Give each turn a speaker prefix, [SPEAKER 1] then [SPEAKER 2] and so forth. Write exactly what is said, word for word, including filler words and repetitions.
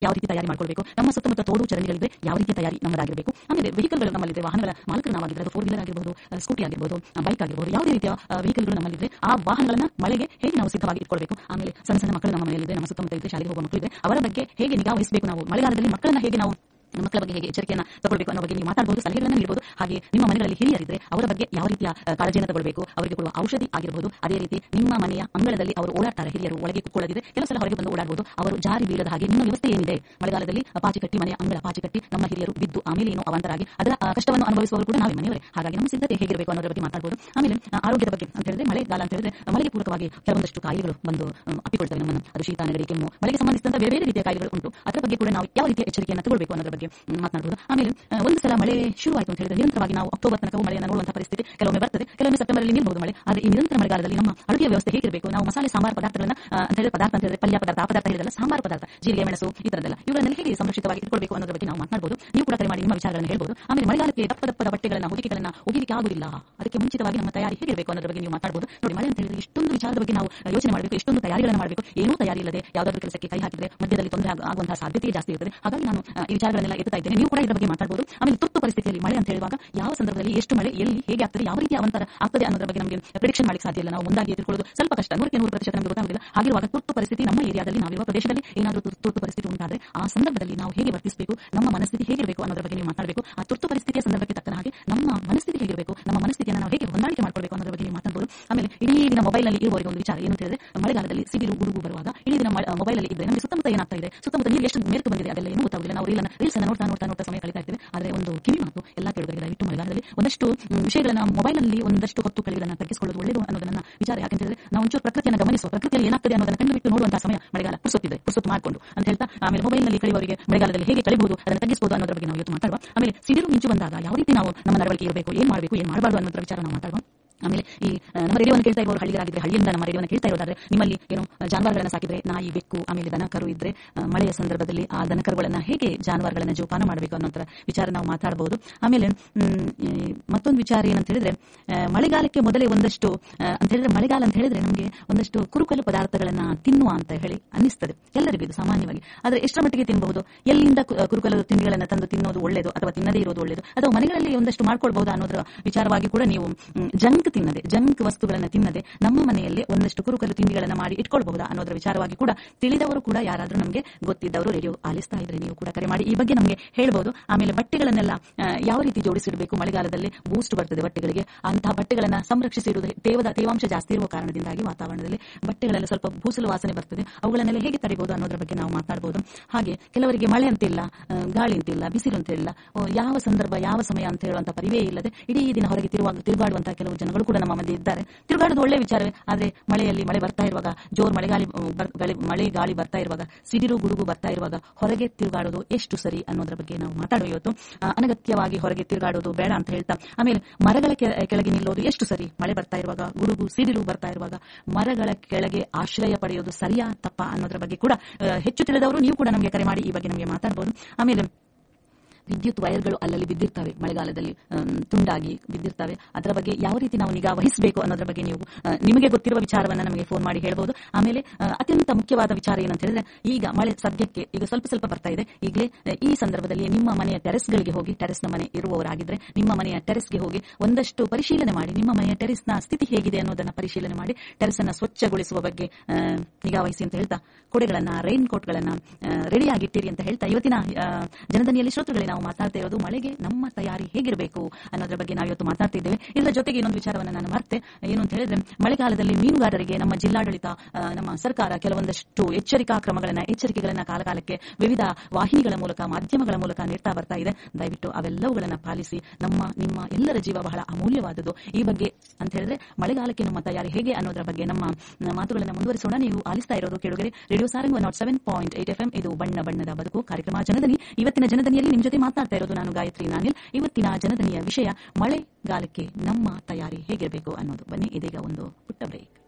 [SPEAKER 1] ಯಾವ ರೀತಿ ತಯಾರಿ ಮಾಡ್ಕೊಳ್ಬೇಕು, ನಮ್ಮ ಸುತ್ತಮುತ್ತ ತೋಡು ಚರಂಡಿಗಳಿದ್ರೆ ಯಾವ ರೀತಿ ತಯಾರಿ ನಮ್ಮದಾಗಿರಬೇಕು. ಆಮೇಲೆ ವೆಹಿಕಲ್ಗಳು ನಮ್ಮಲ್ಲಿದೆ, ವಾಹನಗಳ ಮಾಲಕರು ನಾವಾಗಿದ್ರೆ, ಅದು ಫೋರ್ ವೀಲರ್ ಆಗಿರಬಹುದು, ಸ್ಕೂಟಿ ಆಗಿರಬಹುದು, ಬೈಕ್ ಆಗಿರಬಹುದು, ಯಾವುದೇ ರೀತಿಯ ವೆಹಿಕಲ್ಗಳು ನಮ್ಮಲ್ಲಿದ್ರೆ ಆ ವಾಹನಗಳನ್ನ ಮಳೆಗೆ ಹೇಗೆ ನಾವು ಸಿದ್ಧವಾಗಿ ಇಟ್ಕೊಳ್ಬೇಕು. ಆಮೇಲೆ ಸಣ್ಣ ಸಣ್ಣ ಮಕ್ಕಳು ನಮ್ಮ ಮನೆಯಲ್ಲಿದೆ, ನಮ್ಮ ಸುತ್ತಮುತ್ತ ಇದ್ರೆ, ಶಾಲೆಗೆ ಹೋಗುವ ಮಕ್ಕಳಿದ್ರೆ ಅವರ ಬಗ್ಗೆ ಹೇಗೆ ನಿಗಾ ವಹಿಸಬೇಕು. ನಾವು ಮಳೆಗಾಲದಲ್ಲಿ ಮಕ್ಕಳನ್ನ ಹೇಗೆ ನಾವು ಮಕ್ಕಳ ಬಗ್ಗೆ ಹೇಗೆ ಎಚ್ಚರಿಕೆಯನ್ನು ತಗೊಳ್ಬೇಕು ಅನ್ನೋ ಬಗ್ಗೆ ನೀವು ಮಾತಾಡಬಹುದು, ಸಲಹೆಗಳನ್ನು ನೀಡಬಹುದು. ಹಾಗೆ ನಿಮ್ಮ ಮನೆಗಳಲ್ಲಿ ಹಿರಿಯರಿದ್ರೆ ಅವರ ಬಗ್ಗೆ ಯಾವ ರೀತಿಯ ಕಾಳಜಿಯನ್ನು ತಗೊಳ್ಬೇಕು, ಅವರಿಗೆ ಕೊಡುವ ಔಷಧಿ ಆಗಿರಬಹುದು. ಅದೇ ರೀತಿ ನಿಮ್ಮ ಮನೆಯ ಅಂಗಳದಲ್ಲಿ ಅವರು ಓಡಾಡ್ತಾರೆ, ಹಿರಿಯರು ಒಳಗೆ ಕುತ್ಕೊಳ್ಳೋದಿದೆ, ಕೆಲವು ಸಲ ಹೊರಗೆ ಬಂದು ಓಡಾಡಬಹುದು, ಅವರು ಜಾರಿ ಬೀಳದ ಹಾಗೆ ನಿಮ್ಮ ವ್ಯವಸ್ಥೆ ಏನಿದೆ. ಮಳೆಗಾಲದಲ್ಲಿ ಪಾಚಿ ಕಟ್ಟಿ ಮನೆಯ ಅಂಗಳ ಪಾಚಿ ಕಟ್ಟಿ ನಮ್ಮ ಹಿರಿಯರು ಬಿದ್ದು ಆಮೇಲೆ ಏನು ಅವಾಂತರಾಗಿ ಅದರ ಕಷ್ಟವನ್ನು ಅನುಭವಿಸುವವರು ಕೂಡ ನಾವೇ ಮನೆಯವರೇ. ಹಾಗಾಗಿ ನಮ್ಮ ಸಿದ್ಧತೆ ಹೇಗಿರಬೇಕು ಅನ್ನೋದ್ರ ಬಗ್ಗೆ ಮಾತಾಡಬಹುದು. ಆಮೇಲೆ ಆರೋಗ್ಯದ ಬಗ್ಗೆ ಅಂತ ಹೇಳಿದ್ರೆ, ಮಳೆಗಾಲ ಅಂತ ಹೇಳಿದ್ರೆ ಮಳೆಗೆ ಪೂರಕವಾಗಿ ಕೆಲವೊಂದಷ್ಟು ಕಾಯಿಲೆಗಳು ಬಂದು ಅಪ್ಪಿಕೊಳ್ತವೆ ನಮ್ಮನ್ನು. ಅದು ಶೀತ, ನೆಗಡಿ, ಕೆಮ್ಮು, ಮಳೆಗೆ ಸಂಬಂಧಿಸಿದಂತ ಬೇರೆ ಬೇರೆ ರೀತಿಯ ಕಾಯಿಲೆಗಳು ಉಂಟು. ಅದರ ಬಗ್ಗೆ ಕೂಡ ನಾವು ಯಾವ ರೀತಿಯ ಎಚ್ಚರಿಕೆಯನ್ನು ತಗೊಳ್ಬೇಕು ಅನ್ನೋದ್ರ ಬಗ್ಗೆ ಮಾತನಾಡಬಹುದು. ಆಮೇಲೆ ಒಂದು ಸಲ ಮಳೆ ಶುರುವಾಯಿತು ಅಂತ ಹೇಳಿದ್ರೆ ನಿರಂತರವಾಗಿ ನಾವು ಅಕ್ಟೋಬರ್ ತನಕ ಮಳೆಯನ್ನು ನೋಡುವಂತಹ ಪರಿಸ್ಥಿತಿ ಕೆಲವೊಮ್ಮೆ ಬರ್ತದೆ, ಕೆಲವೊಮ್ಮೆ ಸೆಪ್ಟೆಂಬರ್ ಅಲ್ಲಿ ನಿಲ್ಲಬಹುದು ಮಳೆ. ಆದರೆ ಈ ನಿರಂತರ ಮಳೆಗಾಲದಲ್ಲಿ ನಮ್ಮ ಅಡುಗೆ ವ್ಯವಸ್ಥೆ ಹೇಗಿರಬೇಕು, ನಾವು ಮಸಾಲೆ ಸಾಂಬಾರ್ ಪದಾರ್ಥಗಳನ್ನ ಅಂತ ಹೇಳಿದ್ರೆ ಪದಾರ್ಥ ಅಂತ ಹೇಳಿದ್ರೆ ಪಲ್ಯ ಪದಾರ್ಥ, ಆ ಪದಾರ್ಥ ಹೇಳಿದಲ್ಲ ಸಾಂಬಾರ್ ಪದಾರ್ಥ, ಜೀರಿಗೆ, ಮೆಣಸು, ಈ ತರದೆಲ್ಲ ಇವುಗಳನ್ನೆಲ್ಲ ಹೇಗೆ ಸಂರಕ್ಷಿತವಾಗಿ ಇಟ್ಕೊಳ್ಬೇಕು ಅನ್ನೋದ್ರ ಬಗ್ಗೆ ನಾವು ಮಾತನಾಡಬಹುದು. ನೀವು ಕೂಡ ಕರೆ ಮಾಡಿ ನಿಮ್ಮ ವಿಚಾರಗಳನ್ನು ಹೇಳ್ಬಹುದು. ಆಮೇಲೆ ಮಳೆಗಾಲಕ್ಕೆ ದಪ್ಪ ದಪ್ಪದ ಬಟ್ಟೆಗಳನ್ನ ಹೊದಿಕೆಗಳನ್ನ ಒಗಿಲಿಕ್ಕೆ ಆಗುದಿಲ್ಲ, ಅದಕ್ಕೆ ಮುಂಚಿತವಾಗಿ ನಮ್ಮ ತಯಾರಿ ಹೇಗಿರಬೇಕು ಅನ್ನೋದ್ರ ಬಗ್ಗೆ ನೀವು ಮಾತಾಡಬಹುದು. ನೋಡಿ, ಮಳೆ ಅಂತ ಹೇಳಿದ್ರೆ ಇಷ್ಟೊಂದು ವಿಚಾರದ ಬಗ್ಗೆ ನಾವು ಯೋಚನೆ ಮಾಡಬೇಕು, ಇಷ್ಟೊಂದು ತಯಾರಿಗಳನ್ನು ಮಾಡಬೇಕು. ಏನೂ ತಯಾರಿ ಇಲ್ಲದೆ ಯಾವುದಾದ್ರೂ ಕೆಲಸಕ್ಕೆ ಕೈ ಹಾಕಿದ್ರೆ ಮಧ್ಯದಲ್ಲಿ ತೊಂದರೆ ಆಗುವಂತಹ ಸಾಧ್ಯತೆ ಜಾಸ್ತಿ ಇರುತ್ತದೆ. ಹಾಗಾಗಿ ನಾನು ಈ ವಿಚಾರಗಳನ್ನೆಲ್ಲ ಎತ್ತಾ ಇದ್ದೇನೆ, ನೀವು ಕೂಡ ಇದರ ಬಗ್ಗೆ ಮಾತಾಡಬಹುದು. ಆಮೇಲೆ ತುರ್ತು ಪರಿಸ್ಥಿತಿಯಲ್ಲಿ ಮಳೆ ಅಂತ ಹೇಳುವಾಗ ಯಾವ ಸಂದರ್ಭದಲ್ಲಿ ಎಷ್ಟು ಮಳೆ, ಎಲ್ಲಿ, ಹೇಗೆ ಆಗ್ತದೆ, ಯಾವ ರೀತಿ ಅವಂತರ ಆಗ್ತದೆ ಅನ್ನೋದ್ರ ಬಗ್ಗೆ ನಮಗೆ ಪ್ರಿಡಿಕ್ಷನ್ ಮಾಡಲಿಕ್ಕೆ ಸಾಧ್ಯ ಇಲ್ಲ. ನಾವು ಮುಂದಾಗಿ ತಿಳ್ಕೊಳ್ಳೋದು ಸ್ವಲ್ಪ ಕಷ್ಟ, ನೂರಕ್ಕೆ ನೂರು ಪ್ರತಿಶತ ನಮಗೆ ಗೊತ್ತಾಗುದಿಲ್ಲ. ಹಾಗಿರುವಾಗ ತುರ್ತು ಪರಿಸ್ಥಿತಿ ನಮ್ಮ ಏರಿಯಾದಲ್ಲಿ, ನಾವಿರುವ ಪ್ರದೇಶದಲ್ಲಿ ಏನಾದರೂ ತುರ್ತು ಪರಿಸ್ಥಿತಿ ಉಂಟಾದ್ರೆ ಆ ಸಂದರ್ಭದಲ್ಲಿ ನಾವು ಹೇಗೆ ವರ್ತಿಸಬೇಕು, ನಮ್ಮ ಮನಸ್ಥಿತಿ ಹೇಗಿರಬೇಕು ಅನ್ನೋದ್ರ ಬಗ್ಗೆ ನೀವು ಮಾತಾಡಬೇಕು. ಆ ತುರ್ತು ಪರಿಸ್ಥಿತಿಯ ಸಂದರ್ಭಕ್ಕೆ ತಕ್ಕ ಹಾಗೆ ನಮ್ಮ ಮನಸ್ಥಿತಿ ಹೇಗಿರಬೇಕು, ನಮ್ಮ ಮನಸ್ಥಿತಿಯನ್ನು ನಾವು ಹೇಗೆ ಹೊಂದಾಣಿಕೆ ಮಾಡ್ಕೊಳ್ಬೇಕು ಅನ್ನೋದ್ರ ಬಗ್ಗೆ ನೀವು ಮಾತಾಡಬಹುದು. ಆಮೇಲೆ ಇಡೀ ದಿನ ಮೊಬೈಲ್ ನಲ್ಲಿ ಇರುವವರಿಗೆ ಒಂದು ವಿಚಾರ ಏನು ಹೇಳಿದ್ರೆ, ಮಳೆಗಾಲದಲ್ಲಿ ಸಿಡಿಲು ಗುಡುಗು ಬರುವಾಗ ಇಡೀ ದಿನ ಮೊಬೈಲ್ ಅಲ್ಲಿ ಇದ್ರೆ ನಮಗೆ ಸುತ್ತಮುತ್ತ ಏನಾಗ್ತಾ ಇದೆ, ಸುತ್ತಮುತ್ತ ನೀರು ಎಷ್ಟು ಮೇರ್ಕು ಬಂದಿದೆ ಅದೆಲ್ಲ ಏನು ಗೊತ್ತಾಗುದಿಲ್ಲ. ನಾವು ರೀಲ್ ರೀಲ್ಸ್ ಅನ್ನು ನೋಡ್ತಾ ನೋಡ್ತಾ ನೋಡ್ತಾ ಸಮಯ ಕಳೀತಾ ಇರ್ತೇವೆ. ಆದರೆ ಒಂದು ಕಿವಿ ಮಾತು ಎಲ್ಲ ಕೇಳುಗರಿಗೆ, ದಯವಿಟ್ಟು ಮಳೆಗಾಲದಲ್ಲಿ ಒಂದಷ್ಟು ವಿಷಯಗಳನ್ನ ಮೊಬೈಲ್ ಅಲ್ಲಿ ಒಂದಷ್ಟು ಹೊತ್ತು ಕಳೆಯುವುದನ್ನು ತಗ್ಗಿಸಿಕೊಳ್ಳೋದು ಒಳ್ಳೆಯದು ಅನ್ನೋದು ನನ್ನ ವಿಚಾರ. ಯಾಕಂತ ಹೇಳಿದ್ರೆ ನಾವು ಒಂಚೂರು ಪ್ರಕೃತಿಯನ್ನು ಗಮನಿಸುವ, ಪ್ರಕೃತಿಯಲ್ಲಿ ಏನಾಗ್ತದೆ ಅನ್ನೋದನ್ನು ಕಂಡುಬಿಟ್ಟು ನೋಡುವಂತಹ ಸಮಯ ಮಳೆಗಾಲ. ಪುರ್ಸೊತ್ತಿದೆ, ಪುರ್ಸೊತ್ತು ಮಾಡಿಕೊಂಡು ಅಂತ ಹೇಳ್ತಾ ಆಮೇಲೆ ಮೊಬೈಲ್ ನಲ್ಲಿ ಕಳೆಯುವವರಿಗೆ ಮಳೆಗಾಲದಲ್ಲಿ ಹೇಗೆ ಕಳೆಯಬಹುದು, ಅದನ್ನು ತಗ್ಗಿಸಬಹುದು ಅನ್ನೋದ್ರ ಬಗ್ಗೆ ನಾವು ಇವತ್ತು ಮಾತಾಡುವ. ಆಮೇಲೆ ಸಿಡಿಲು ಮಿಂಚು ಬಂದಾಗ ಯಾವ ರೀತಿ ನಾವು ನಮ್ಮ ನಡವಳಿಕೆ ಇರಬೇಕು, ಏನ್ ಮಾಡಬೇಕು, ಏನ್ ಮಾಡಬಾರದು ಅನ್ನೋದ್ರ ವಿಚಾರ ನಾವು ಮಾತಾಡುವ. ಆಮೇಲೆ ಈ ನಮ್ಮ ರೇಡಿಯೋವನ್ನು ಕೇಳ್ತಾ ಇರೋರು ಹಳ್ಳಿಗರಾಗಿದ್ರೆ, ಹಳ್ಳಿಯಿಂದ ನಮ್ಮ ರೇಡಿಯೋವನ್ನು ಕೇಳ್ತಾ ಇರೋದಾದ್ರೆ, ನಿಮ್ಮಲ್ಲಿ ಏನು ಜಾನುವಾರುಗಳನ್ನ ಸಾಕಿದ್ರೆ, ನಾಯಿ, ಬೆಕ್ಕು, ಆಮೇಲೆ ದನ ಕರು ಇದ್ರೆ ಮಳೆಯ ಸಂದರ್ಭದಲ್ಲಿ ಆ ದನ ಕರುಗಳನ್ನ ಹೇಗೆ ಜಾನುವಾರುಗಳನ್ನ ಜೋಪಾನ ಮಾಡಬೇಕು ಅನ್ನೋ ವಿಚಾರ ನಾವು ಮಾತಾಡಬಹುದು. ಆಮೇಲೆ ಮತ್ತೊಂದು ವಿಚಾರ ಏನಂತ ಹೇಳಿದ್ರೆ, ಮಳೆಗಾಲಕ್ಕೆ ಮೊದಲೇ ಒಂದಷ್ಟು ಅಂತ ಹೇಳಿದ್ರೆ, ಮಳೆಗಾಲ ಅಂತ ಹೇಳಿದ್ರೆ ನಮಗೆ ಒಂದಷ್ಟು ಕುರುಕಲು ಪದಾರ್ಥಗಳನ್ನ ತಿನ್ನುವ ಅಂತ ಹೇಳಿ ಅನ್ನಿಸ್ತದೆ ಎಲ್ಲರಿಗೂ, ಇದು ಸಾಮಾನ್ಯವಾಗಿ. ಆದ್ರೆ ಎಷ್ಟರ ಮಟ್ಟಿಗೆ ತಿನ್ನಬಹುದು, ಎಲ್ಲಿಂದ ಕುರುಕಲು ತಿಂಡಿಗಳನ್ನ ತಂದು ತಿನ್ನೋದು ಒಳ್ಳೇದು ಅಥವಾ ತಿನ್ನದೇ ಇರೋದು ಒಳ್ಳೇದು, ಅಥವಾ ಮನೆಗಳಲ್ಲಿ ಒಂದಷ್ಟು ಮಾಡ್ಕೊಳ್ಬಹುದು ಅನ್ನೋದ್ರ ವಿಚಾರವಾಗಿ ಕೂಡ ನೀವು ಜಂಕ್ ತಿನ್ನದೆ, ಜಂಕ್ ವಸ್ತುಗಳನ್ನ ತಿನ್ನದೆ ನಮ್ಮ ಮನೆಯಲ್ಲಿ ಒಂದಷ್ಟು ಕುರುಕಲು ತಿಂಡಿಗಳನ್ನ ಮಾಡಿ ಇಟ್ಕೊಳ್ಬಹುದಾ ಅನ್ನೋದ್ರ ವಿಚಾರವಾಗಿ ಕೂಡ ತಿಳಿದವರು ಕೂಡ ಯಾರಾದ್ರೂ ನಮಗೆ ಗೊತ್ತಿದ್ದವರು ರೇಡಿಯೋ ಆಲಿಸ್ತಾ ಇದ್ರೆ ನೀವು ಕೂಡ ಕರೆ ಮಾಡಿ ಈ ಬಗ್ಗೆ ನಮಗೆ ಹೇಳ್ಬಹುದು. ಆಮೇಲೆ ಬಟ್ಟೆಗಳನ್ನೆಲ್ಲ ಯಾವ ರೀತಿ ಜೋಡಿಸಿಡಬೇಕು, ಮಳೆಗಾಲದಲ್ಲಿ ಬೂಸ್ಟ್ ಬರ್ತದೆ ಬಟ್ಟೆಗಳಿಗೆ, ಅಂತಹ ಬಟ್ಟೆಗಳನ್ನ ಸಂರಕ್ಷಿಸಿ ಇಡುವುದು. ತೇವದ ತೇವಾಂಶ ಜಾಸ್ತಿ ಇರುವ ಕಾರಣದಿಂದಾಗಿ ವಾತಾವರಣದಲ್ಲಿ ಬಟ್ಟೆಗಳೆಲ್ಲ ಸ್ವಲ್ಪ ಭೂಸಲು ವಾಸನೆ ಬರ್ತದೆ, ಅವುಗಳನ್ನೆಲ್ಲ ಹೇಗೆ ತಡೆಯಬಹುದು ಅನ್ನೋದ್ರ ಬಗ್ಗೆ ನಾವು ಮಾತಾಡಬಹುದು. ಹಾಗೆ ಕೆಲವರಿಗೆ ಮಳೆ ಅಂತಿಲ್ಲ, ಗಾಳಿ ಅಂತಿಲ್ಲ, ಬಿಸಿಲು ಅಂತಿಲ್ಲ, ಯಾವ ಸಂದರ್ಭ ಯಾವ ಸಮಯ ಅಂತ ಹೇಳುವಂತ ಪರಿವೇ ಇಲ್ಲದೆ ಇಡೀ ದಿನ ಹೊರಗೆ ತಿರುವಾಗ ತಿರುಗಾಡುವಂತಹ ಕೆಲವು ಜನಗಳು ಕೂಡ ನಮ್ಮ ಮಧ್ಯೆ ಇದ್ದಾರೆ. ತಿರುಗಾಡೋದು ಒಳ್ಳೆ ವಿಚಾರವೇ, ಆದ್ರೆ ಮಳೆಯಲ್ಲಿ ಮಳೆ ಬರ್ತಾ ಇರುವಾಗ, ಜೋರ್ ಮಳೆಗಾಳಿ ಮಳೆ ಗಾಳಿ ಬರ್ತಾ ಇರುವಾಗ, ಸಿಡಿಲು ಗುಡುಗು ಬರ್ತಾ ಇರುವಾಗ ಹೊರಗೆ ತಿರುಗಾಡೋದು ಎಷ್ಟು ಸರಿ ಅನ್ನೋದ್ರ ಬಗ್ಗೆ ನಾವು ಮಾತಾಡುವ ಇವತ್ತು. ಅನಗತ್ಯವಾಗಿ ಹೊರಗೆ ತಿರುಗಾಡೋದು ಬೇಡ ಅಂತ ಹೇಳ್ತಾ, ಆಮೇಲೆ ಮರಗಳ ಕೆಳಗೆ ನಿಲ್ಲೋದು ಎಷ್ಟು ಸರಿ, ಮಳೆ ಬರ್ತಾ ಇರುವಾಗ, ಗುಡುಗು ಸಿಡಿಲು ಬರ್ತಾ ಇರುವಾಗ ಮರಗಳ ಕೆಳಗೆ ಆಶ್ರಯ ಪಡೆಯೋದು ಸರಿಯಾ ತಪ್ಪಾ ಅನ್ನೋದ್ರ ಬಗ್ಗೆ ಕೂಡ ಹೆಚ್ಚು ತಿಳಿದವರು ನೀವು ಕೂಡ ನಮಗೆ ಕರೆ ಮಾಡಿ ಈ ಬಗ್ಗೆ ನಮಗೆ ಮಾತಾಡಬಹುದು. ಆಮೇಲೆ ವಿದ್ಯುತ್ ವೈರ್ಗಳು ಅಲ್ಲಲ್ಲಿ ಬಿದ್ದಿರ್ತವೆ, ಮಳೆಗಾಲದಲ್ಲಿ ತುಂಡಾಗಿ ಬಿದ್ದಿರ್ತವೆ, ಅದರ ಬಗ್ಗೆ ಯಾವ ರೀತಿ ನಾವು ನಿಗಾ ವಹಿಸಬೇಕು ಅನ್ನೋದ್ರ ಬಗ್ಗೆ ನೀವು ನಿಮಗೆ ಗೊತ್ತಿರುವ ವಿಚಾರವನ್ನ ನಮಗೆ ಫೋನ್ ಮಾಡಿ ಹೇಳ್ಬಹುದು. ಆಮೇಲೆ ಅತ್ಯಂತ ಮುಖ್ಯವಾದ ವಿಚಾರ ಏನಂತ ಹೇಳಿದ್ರೆ, ಈಗ ಮಳೆ ಸದ್ಯಕ್ಕೆ ಈಗ ಸ್ವಲ್ಪ ಸ್ವಲ್ಪ ಬರ್ತಾ ಇದೆ, ಈಗಲೇ ಈ ಸಂದರ್ಭದಲ್ಲಿ ನಿಮ್ಮ ಮನೆಯ ಟೆರೆಸ್ಗಳಿಗೆ ಹೋಗಿ, ಟೆರೆಸ್ನ ಮನೆ ಇರುವವರಾಗಿದ್ರೆ ನಿಮ್ಮ ಮನೆಯ ಟೆರೆಸ್ಗೆ ಹೋಗಿ ಒಂದಷ್ಟು ಪರಿಶೀಲನೆ ಮಾಡಿ, ನಿಮ್ಮ ಮನೆಯ ಟೆರೆಸ್ನ ಸ್ಥಿತಿ ಹೇಗಿದೆ ಅನ್ನೋದನ್ನ ಪರಿಶೀಲನೆ ಮಾಡಿ ಟೆರೆಸ್ ಅನ್ನ ಸ್ವಚ್ಛಗೊಳಿಸುವ ಬಗ್ಗೆ ನಿಗಾ ವಹಿಸಿ ಅಂತ ಹೇಳ್ತಾ, ಕೊಡೆಗಳನ್ನ, ರೈನ್ ಕೋಟ್ ಗಳನ್ನ ರೆಡಿಯಾಗಿಟ್ಟಿರಿ ಅಂತ ಹೇಳ್ತಾ, ಇವತ್ತಿನ ಜನದನಿಯಲ್ಲಿ ಶ್ರೋತೃಗಳೇ ನಾವು ಮಾತಾಡ್ತಾ ಇರೋದು ಮಳೆಗೆ ನಮ್ಮ ತಯಾರಿ ಹೇಗಿರಬೇಕು ಅನ್ನೋದ್ರ ಬಗ್ಗೆ ನಾವು ಇವತ್ತು ಮಾತಾಡ್ತಿದ್ದೇವೆ. ಇದರ ಜೊತೆಗೆ ಇನ್ನೊಂದು ವಿಚಾರವನ್ನು ನಾನು ಮರ್ತೆ, ಏನು ಅಂತ ಹೇಳಿದ್ರೆ, ಮಳೆಗಾಲದಲ್ಲಿ ಮೀನುಗಾರರಿಗೆ ನಮ್ಮ ಜಿಲ್ಲಾಡಳಿತ, ನಮ್ಮ ಸರ್ಕಾರ ಕೆಲವೊಂದಷ್ಟು ಎಚ್ಚರಿಕಾ ಕ್ರಮಗಳನ್ನ ಎಚ್ಚರಿಕೆಗಳನ್ನ ಕಾಲಕಾಲಕ್ಕೆ ವಿವಿಧ ವಾಹಿನಿಗಳ ಮೂಲಕ, ಮಾಧ್ಯಮಗಳ ಮೂಲಕ ನೀಡ್ತಾ ಬರ್ತಾ ಇದೆ. ದಯವಿಟ್ಟು ಅವೆಲ್ಲವುಗಳನ್ನ ಪಾಲಿಸಿ, ನಮ್ಮ ನಿಮ್ಮ ಎಲ್ಲರ ಜೀವ ಬಹಳ ಅಮೂಲ್ಯವಾದುದು. ಈ ಬಗ್ಗೆ ಅಂತ ಹೇಳಿದ್ರೆ ಮಳೆಗಾಲಕ್ಕೆ ನಮ್ಮ ತಯಾರಿ ಹೇಗೆ ಅನ್ನೋದ್ರ ಬಗ್ಗೆ ನಮ್ಮ ಮಾತುಗಳನ್ನ ಮುಂದುವರಿಸೋಣ. ನೀವು ಆಲಿಸ್ತಾ ಇರೋದು ಕೇಳುಗರೆ radio Sarang not seven point eight F M. ಇದು ಬಣ್ಣ ಬಣ್ಣದ ಬದುಕು ಕಾರ್ಯಕ್ರಮ ಜನದನಿ. ಇವತ್ತಿನ ಜನದನಿಯಲ್ಲಿ ನಿಮ್ ಜೊತೆ ಮಾತನಾಡ್ತಾ ಇರೋದು ನಾನು ಗಾಯತ್ರಿ ನಾನಿಲ್. ಇವತ್ತಿನ ಜನದನಿಯ ವಿಷಯ ಮಳೆಗಾಲಕ್ಕೆ ನಮ್ಮ ತಯಾರಿ ಹೇಗಿರಬೇಕು ಅನ್ನೋದು. ಬನ್ನಿ ಇದೀಗ ಒಂದು ಪುಟ್ಟ ಬ್ರೇಕ್.